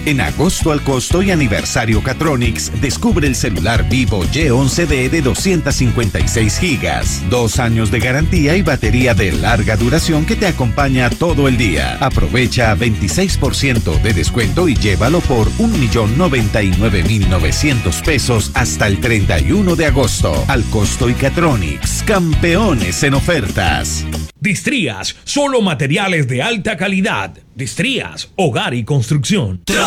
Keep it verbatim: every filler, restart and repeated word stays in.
En agosto al costo y aniversario Catronics, descubre el celular Vivo Y once D de doscientos cincuenta y seis gigas, dos años de garantía y batería de larga duración que te acompaña todo el día. Aprovecha veintiséis por ciento de descuento y llévalo por un millón noventa y nueve mil novecientos pesos hasta el treinta y uno de agosto. Al costo y Catronics, campeones en ofertas. Distrías, solo materiales de alta calidad. Distrías, hogar y construcción.